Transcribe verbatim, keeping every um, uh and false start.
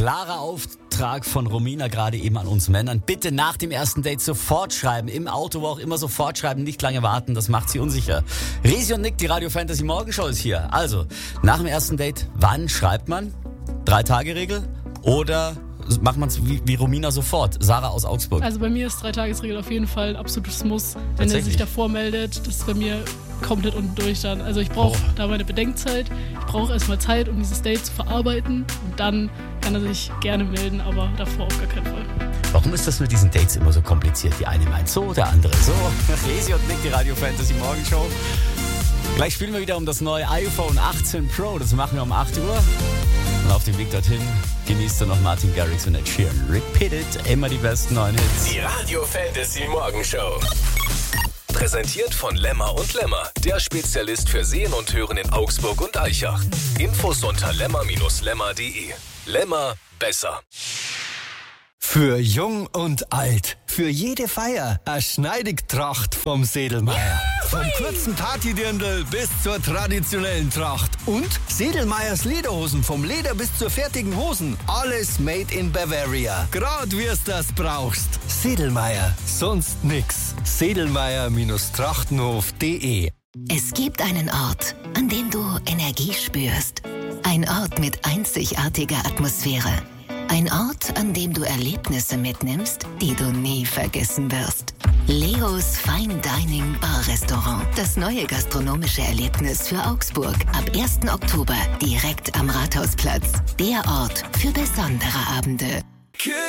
Klarer Auftrag von Romina gerade eben an uns Männern. Bitte nach dem ersten Date sofort schreiben. Im Auto, wo auch immer, sofort schreiben. Nicht lange warten, das macht sie unsicher. Resi und Nick, die Radio Fantasy Morgenshow ist hier. Also, nach dem ersten Date, wann schreibt man? Drei-Tage-Regel? Oder macht man es wie, wie Romina sofort? Sarah aus Augsburg. Also bei mir ist Drei-Tages-Regel auf jeden Fall ein absolutes Muss. Wenn er sich davor meldet, das ist bei mir komplett unten durch dann. Also ich brauche oh. da meine Bedenkzeit. Ich brauche erstmal Zeit, um dieses Date zu verarbeiten. Und dann kann er sich gerne melden, aber davor auf gar keinen Fall. Warum ist das mit diesen Dates immer so kompliziert? Die eine meint so, der andere so. Resi und Nick, die Radio Fantasy Morgenshow. Gleich spielen wir wieder um das neue iPhone achtzehn Pro. Das machen wir um acht Uhr. Und auf dem Weg dorthin genießt du noch Martin Garrix und Ed Sheeran. Repeat it, immer die besten neuen Hits. Die Radio Fantasy Morgenshow. Präsentiert von Lemmer und Lemmer, der Spezialist für Sehen und Hören in Augsburg und Aichach. Infos unter lemmer Bindestrich lemmer punkt de. Lemmer, besser. Für Jung und Alt, für jede Feier, eine Schneidigtracht vom Sedelmeier. Vom kurzen Partydirndl bis zur traditionellen Tracht. Und Sedelmeiers Lederhosen, vom Leder bis zur fertigen Hosen. Alles made in Bavaria. Grad wir's das brauchst. Sedelmeier, sonst nix. Sedelmeier Trachtenhof punkt de. Es gibt einen Ort, an dem du Energie spürst. Ein Ort mit einzigartiger Atmosphäre. Ein Ort, an dem du Erlebnisse mitnimmst, die du nie vergessen wirst. Leos Fine Dining Bar Restaurant. Das neue gastronomische Erlebnis für Augsburg. Ab ersten Oktober direkt am Rathausplatz. Der Ort für besondere Abende.